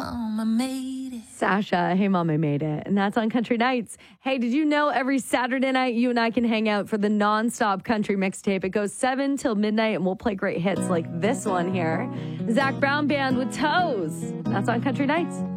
Mama made it. Sasha, Hey Mom, I Made It. And that's on Country Nights. Hey, did you know every Saturday night you and I can hang out for the non-stop country mixtape? It goes 7 till midnight and we'll play great hits like this one here. Zach Brown Band with Toes. That's on Country Nights.